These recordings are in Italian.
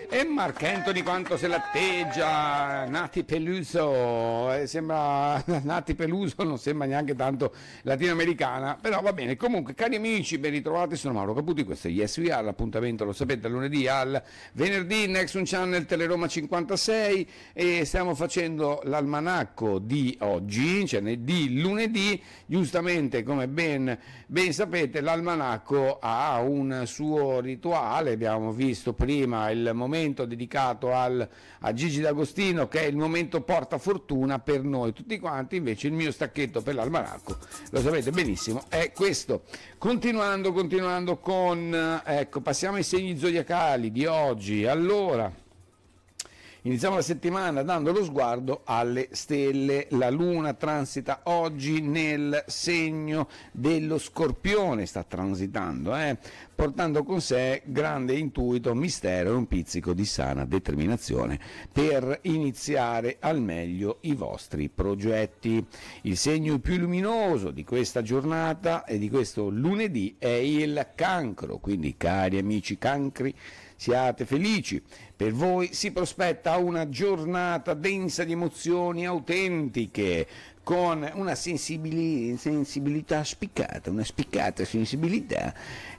E Marc Anthony quanto se l'atteggia, Nati Peluso, sembra Nati Peluso, non sembra neanche tanto latinoamericana, però va bene. Comunque, cari amici, ben ritrovati, sono Mauro Caputi, questo è Yes We Are, l'appuntamento lo sapete, lunedì al venerdì, Next One Channel, Teleroma 56, e stiamo facendo l'almanacco di oggi, cioè di lunedì. Giustamente, come ben sapete, l'almanacco ha un suo rituale. Abbiamo visto prima il momento dedicato a Gigi D'Agostino, che è il momento porta fortuna per noi tutti quanti. Invece il mio stacchetto per l'almanacco, lo sapete benissimo, è questo. Continuando con, ecco, passiamo ai segni zodiacali di oggi. Allora, iniziamo la settimana dando lo sguardo alle stelle. La luna transita oggi nel segno dello Scorpione, sta transitando, portando con sé grande intuito, mistero e un pizzico di sana determinazione per iniziare al meglio i vostri progetti. Il segno più luminoso di questa giornata e di questo lunedì è il Cancro, quindi cari amici cancri, siate felici. Per voi si prospetta una giornata densa di emozioni autentiche, con una sensibilità spiccata, una spiccata sensibilità,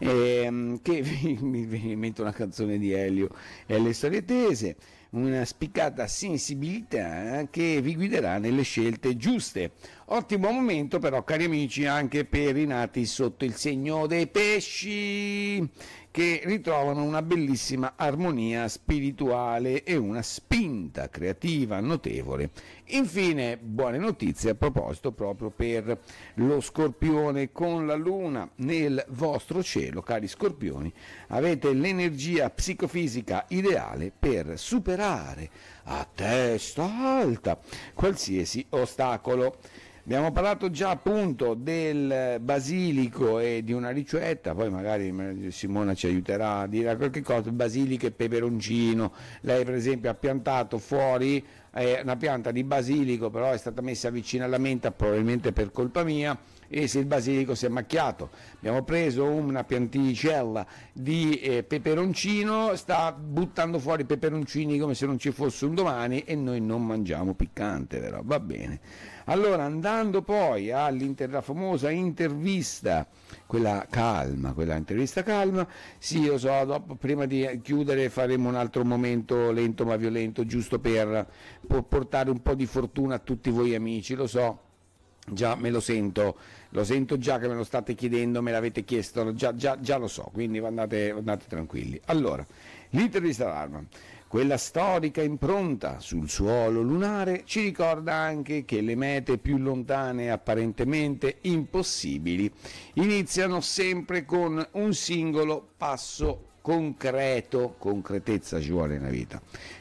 che mi viene in mente una canzone di Elio e le storie tese, una spiccata sensibilità che vi guiderà nelle scelte giuste. Ottimo momento però, cari amici, anche per i nati sotto il segno dei pesci, che ritrovano una bellissima armonia spirituale e una spinta creativa notevole. Infine, buone notizie a proposito proprio per lo Scorpione. Con la luna nel vostro cielo, cari Scorpioni, avete l'energia psicofisica ideale per superare a testa alta qualsiasi ostacolo. Abbiamo parlato già appunto del basilico e di una ricetta, poi magari Simona ci aiuterà a dire qualche cosa. Basilico e peperoncino. Lei per esempio ha piantato fuori una pianta di basilico, però è stata messa vicino alla menta, probabilmente per colpa mia, e se il basilico si è macchiato. Abbiamo preso una pianticella di peperoncino, sta buttando fuori peperoncini come se non ci fosse un domani, e noi non mangiamo piccante, però va bene. Allora, andando poi alla famosa intervista, quella intervista calma, sì, io so, dopo, prima di chiudere faremo un altro momento lento ma violento, giusto per portare un po' di fortuna a tutti voi amici, lo so. Già me lo sento già che me lo state chiedendo, me l'avete chiesto, già lo so, quindi andate tranquilli. Allora, l'intervista d'arma, quella storica impronta sul suolo lunare, ci ricorda anche che le mete più lontane e apparentemente impossibili iniziano sempre con un singolo passo concreto. Concretezza ci vuole nella vita.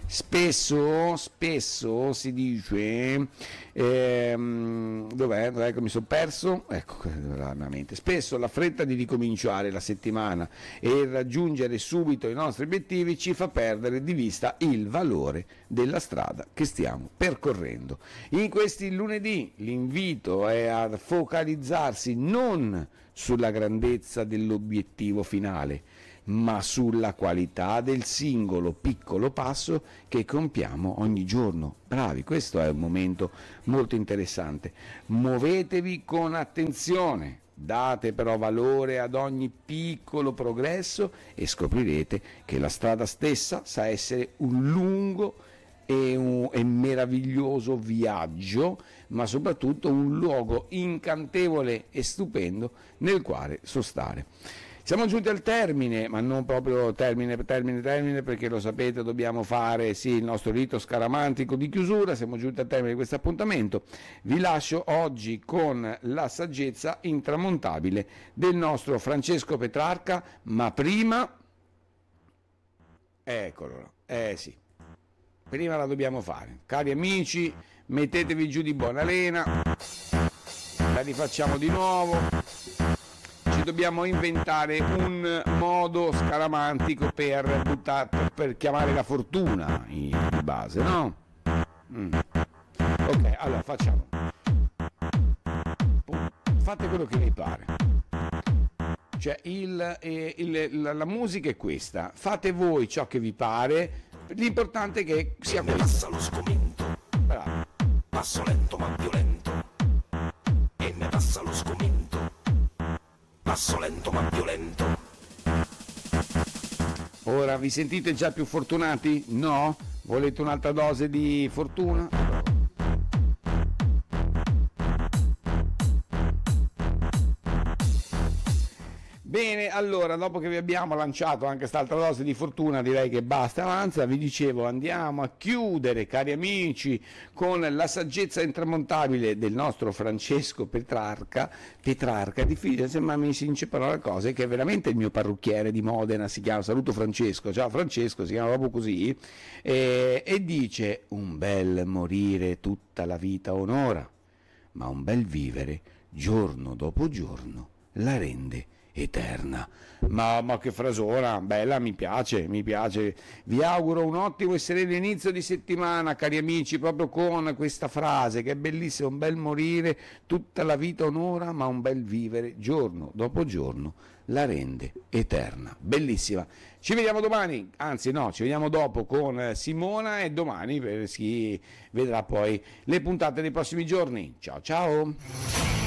Spesso si dice, dov'è che mi sono perso? Ecco, la mente. Spesso la fretta di ricominciare la settimana e raggiungere subito i nostri obiettivi ci fa perdere di vista il valore della strada che stiamo percorrendo. In questi lunedì l'invito è a focalizzarsi non sulla grandezza dell'obiettivo finale, ma sulla qualità del singolo piccolo passo che compiamo ogni giorno. Bravi, questo è un momento molto interessante. Muovetevi con attenzione, date però valore ad ogni piccolo progresso e scoprirete che la strada stessa sa essere un lungo e meraviglioso viaggio, ma soprattutto un luogo incantevole e stupendo nel quale sostare. Siamo giunti al termine, ma non proprio termine, perché lo sapete, dobbiamo fare sì il nostro rito scaramantico di chiusura. Siamo giunti al termine di questo appuntamento. Vi lascio oggi con la saggezza intramontabile del nostro Francesco Petrarca, ma prima, eccolo, sì, prima la dobbiamo fare. Cari amici, mettetevi giù di buona lena, la rifacciamo di nuovo. Dobbiamo inventare un modo scaramantico per chiamare la fortuna di base, no? Ok, allora facciamo. Fate quello che vi pare. Cioè la musica è questa. Fate voi ciò che vi pare. L'importante è che sia me questo. passa lo sgomento, Bravo. passo lento ma violento, e me passa lo sgomento, passo lento ma violento. Ora vi sentite già più fortunati? No? Volete un'altra dose di fortuna? Bene, allora, dopo che vi abbiamo lanciato anche quest'altra dose di fortuna, direi che basta, avanza. Vi dicevo, andiamo a chiudere, cari amici, con la saggezza intramontabile del nostro Francesco Petrarca, difficile, sembra mi si inceppano le cose, che è veramente il mio parrucchiere di Modena, si chiama, saluto Francesco, ciao Francesco, si chiama proprio così, e dice: un bel morire tutta la vita onora, ma un bel vivere giorno dopo giorno la rende eterna. Ma che frasona, bella, mi piace, mi piace. Vi auguro un ottimo e sereno inizio di settimana, cari amici, proprio con questa frase che è bellissima: un bel morire tutta la vita onora, ma un bel vivere giorno dopo giorno la rende eterna. Bellissima. Ci vediamo domani, anzi no, ci vediamo dopo con Simona, e domani per chi vedrà poi le puntate dei prossimi giorni. Ciao ciao.